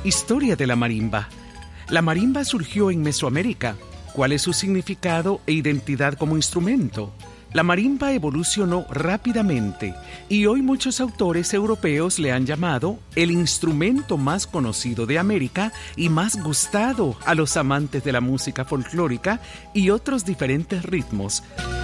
Historia de la marimba. La marimba surgió en Mesoamérica. ¿Cuál es su significado e identidad como instrumento? La marimba evolucionó rápidamente y hoy muchos autores europeos le han llamado el instrumento más conocido de América y más gustado a los amantes de la música folclórica y otros diferentes ritmos.